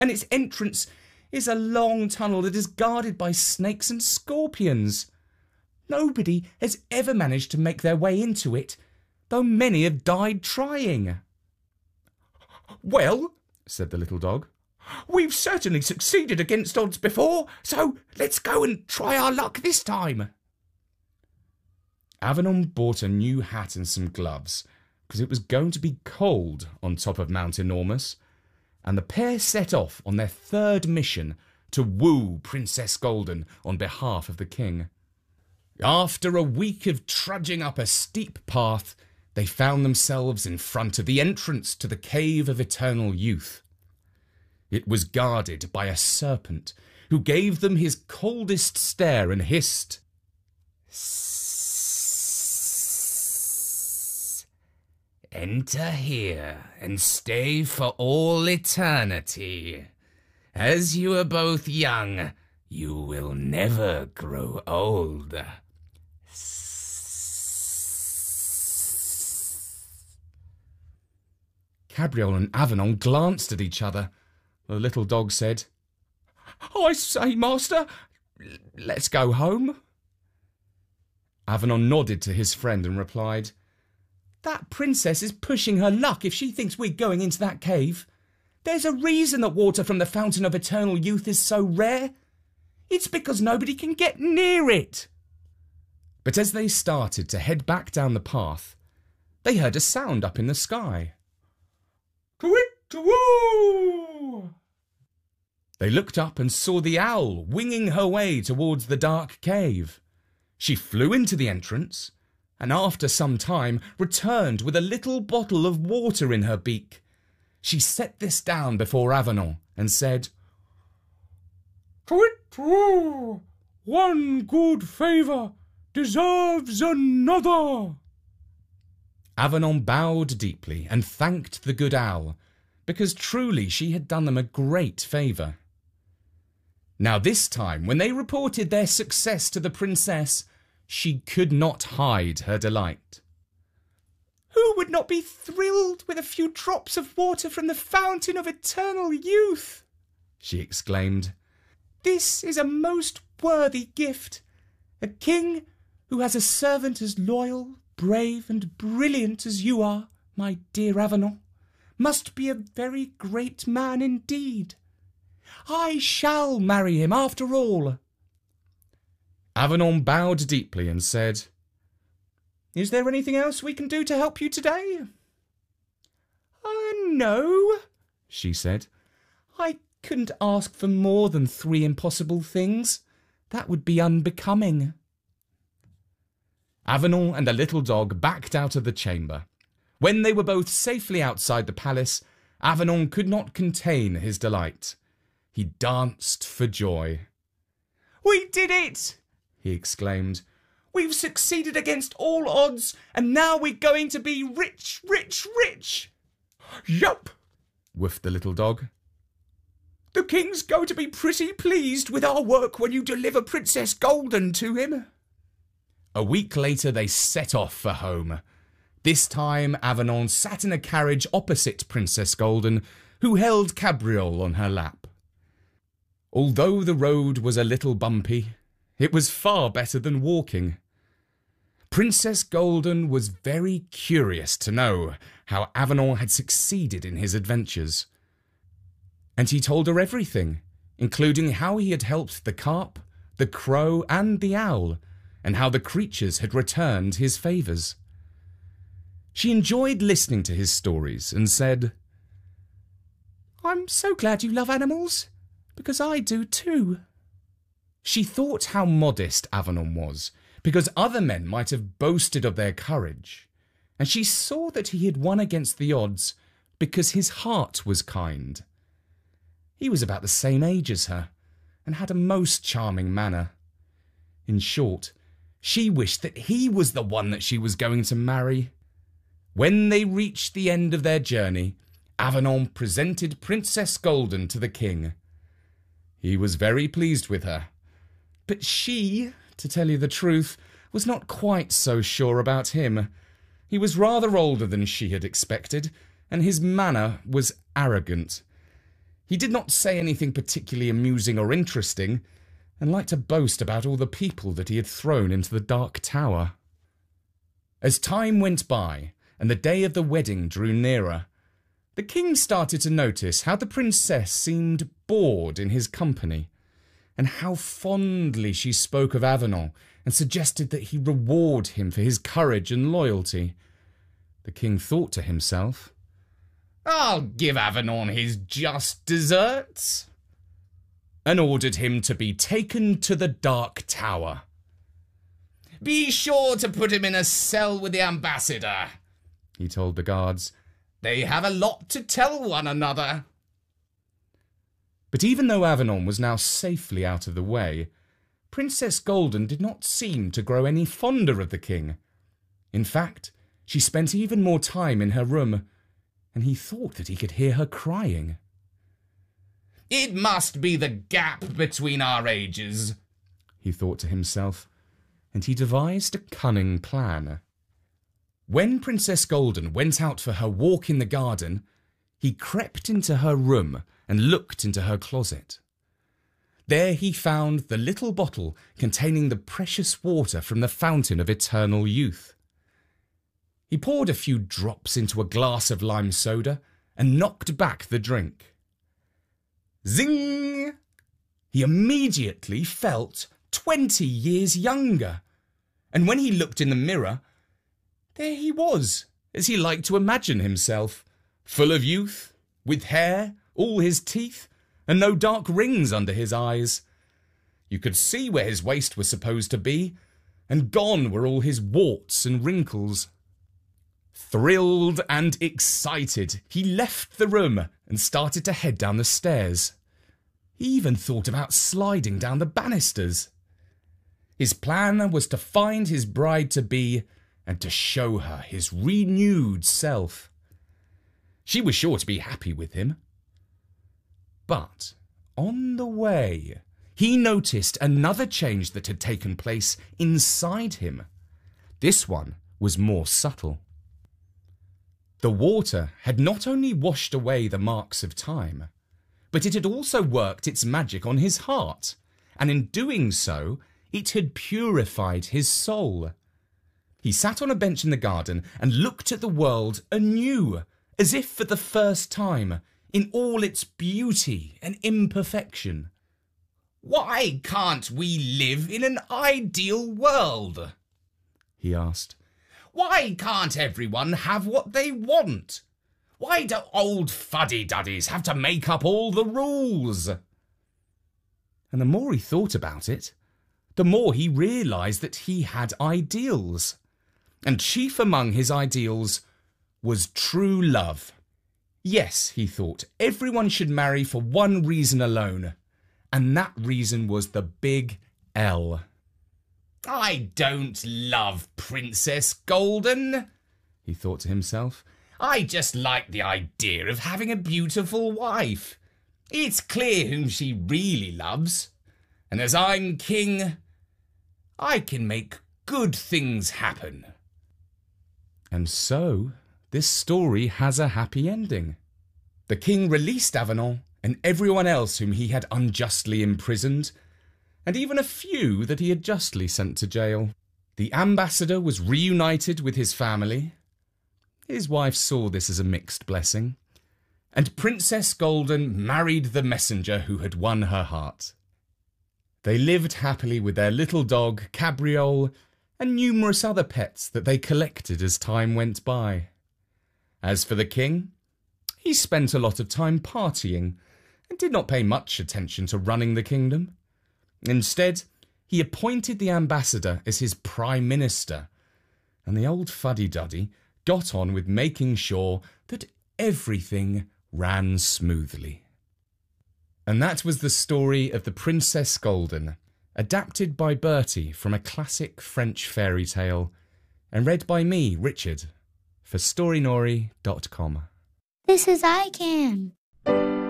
and its entrance is a long tunnel that is guarded by snakes and scorpions. Nobody has ever managed to make their way into it, though many have died trying." "Well," said the little dog, "we've certainly succeeded against odds before, so let's go and try our luck this time." Avenant bought a new hat and some gloves, because it was going to be cold on top of Mount Enormous, and the pair set off on their third mission to woo Princess Golden on behalf of the king. After a week of trudging up a steep path, they found themselves in front of the entrance to the Cave of Eternal Youth. It was guarded by a serpent who gave them his coldest stare and hissed, "Enter here and stay for all eternity. As you are both young, you will never grow old." Cabriole and Avenant glanced at each other. The little dog said, "I say, master, let's go home." Avenant nodded to his friend and replied, "That princess is pushing her luck if she thinks we're going into that cave. There's a reason that water from the Fountain of Eternal Youth is so rare. It's because nobody can get near it." But as they started to head back down the path, they heard a sound up in the sky. "Twit-woo!" They looked up and saw the owl winging her way towards the dark cave. She flew into the entrance, and after some time returned with a little bottle of water in her beak. She set this down before Avenant and said, "Twit-woo! One good favour deserves another." Avenant bowed deeply and thanked the good owl, because truly she had done them a great favour. Now this time, when they reported their success to the princess, she could not hide her delight. "Who would not be thrilled with a few drops of water from the Fountain of Eternal Youth?" she exclaimed. "This is a most worthy gift. A king who has a servant as loyal, brave and brilliant as you are, my dear Avenant, must be a very great man indeed. I shall marry him after all." Avenant bowed deeply and said, "Is there anything else we can do to help you today?" "No," she said. "I couldn't ask for more than 3 impossible things. That would be unbecoming." Avenant and the little dog backed out of the chamber. When they were both safely outside the palace, Avenant could not contain his delight. He danced for joy. "We did it!" he exclaimed. "We've succeeded against all odds, and now we're going to be rich, rich, rich!" "Yup," whiffed the little dog. "The king's going to be pretty pleased with our work when you deliver Princess Golden to him." A week later they set off for home. This time Avenant sat in a carriage opposite Princess Golden, who held Cabriole on her lap. Although the road was a little bumpy, it was far better than walking. Princess Golden was very curious to know how Avenant had succeeded in his adventures. And he told her everything, including how he had helped the carp, the crow and the owl, and how the creatures had returned his favours. She enjoyed listening to his stories and said, "I'm so glad you love animals, because I do too." She thought how modest Avenant was, because other men might have boasted of their courage, and she saw that he had won against the odds because his heart was kind. He was about the same age as her, and had a most charming manner. In short, she wished that he was the one that she was going to marry. When they reached the end of their journey, Avenant presented Princess Golden to the king. He was very pleased with her, but she, to tell you the truth, was not quite so sure about him. He was rather older than she had expected, and his manner was arrogant. He did not say anything particularly amusing or interesting, and liked to boast about all the people that he had thrown into the Dark Tower. As time went by, and the day of the wedding drew nearer, the king started to notice how the princess seemed bored in his company, and how fondly she spoke of Avenant and suggested that he reward him for his courage and loyalty. The king thought to himself, "I'll give Avenant his just deserts," and ordered him to be taken to the Dark Tower. "Be sure to put him in a cell with the ambassador," he told the guards. "They have a lot to tell one another." But even though Avenant was now safely out of the way, Princess Golden did not seem to grow any fonder of the king. In fact, she spent even more time in her room, and he thought that he could hear her crying. "It must be the gap between our ages," he thought to himself, and he devised a cunning plan. When Princess Golden went out for her walk in the garden, he crept into her room and looked into her closet. There he found the little bottle containing the precious water from the fountain of eternal youth. He poured a few drops into a glass of lime soda and knocked back the drink. Zing! He immediately felt 20 years younger, and when he looked in the mirror, there he was, as he liked to imagine himself, full of youth, with hair, all his teeth, and no dark rings under his eyes. You could see where his waist was supposed to be, and gone were all his warts and wrinkles. Thrilled and excited, he left the room and started to head down the stairs. He even thought about sliding down the banisters. His plan was to find his bride-to-be and to show her his renewed self. She was sure to be happy with him. But on the way, he noticed another change that had taken place inside him. This one was more subtle. The water had not only washed away the marks of time, but it had also worked its magic on his heart, and in doing so, it had purified his soul. He sat on a bench in the garden and looked at the world anew, as if for the first time, in all its beauty and imperfection. "Why can't we live in an ideal world?" he asked. "Why can't everyone have what they want? Why do old fuddy-duddies have to make up all the rules?" And the more he thought about it, the more he realised that he had ideals. And chief among his ideals was true love. Yes, he thought, everyone should marry for one reason alone, and that reason was the big L. "I don't love Princess Golden," he thought to himself. "I just like the idea of having a beautiful wife. It's clear whom she really loves, and as I'm king, I can make good things happen." And so, this story has a happy ending. The king released Avenant and everyone else whom he had unjustly imprisoned, and even a few that he had justly sent to jail. The ambassador was reunited with his family. His wife saw this as a mixed blessing, and Princess Golden married the messenger who had won her heart. They lived happily with their little dog, Cabriole, and numerous other pets that they collected as time went by. As for the king, he spent a lot of time partying and did not pay much attention to running the kingdom. Instead, he appointed the ambassador as his prime minister, and the old fuddy-duddy got on with making sure that everything ran smoothly. And that was the story of the Princess Golden, adapted by Bertie from a classic French fairy tale, and read by me, Richard, for Storynori.com. This is iCan.